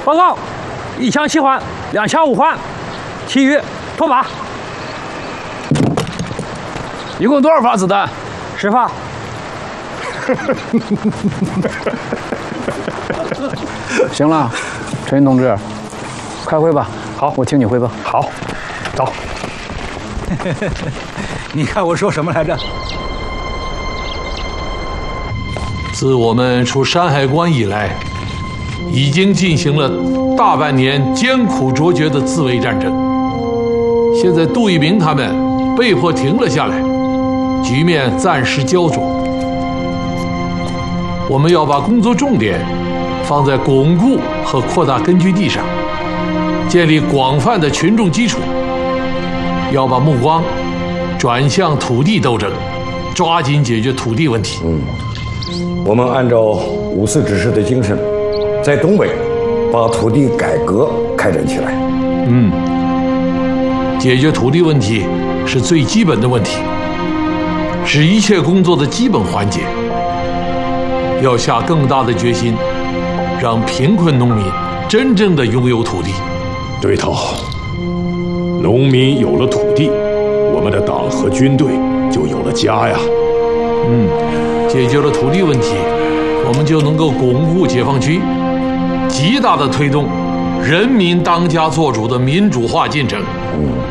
报告，1枪7环，2枪5环，其余脱靶。 一共多少发子弹 ？10发。 行了，陈云同志，开会吧。 好， 我听你汇报。 好，走。 你看我说什么来着？ 自我们出山海关以来，已经进行了大半年艰苦卓绝的自卫战争。现在杜聿明他们被迫停了下来，局面暂时焦灼。我们要把工作重点放在巩固和扩大根据地上，建立广泛的群众基础。要把目光转向土地斗争，抓紧解决土地问题。 我们按照5次指示的精神，在东北把土地改革开展起来。 解决土地问题是最基本的问题，是一切工作的基本环节。要下更大的决心，让贫困农民真正的拥有土地。 对头，农民有了土地，我们的党和军队就有了家呀。 解决了土地问题，我们就能够巩固解放区，极大的推动人民当家作主的民主化进程。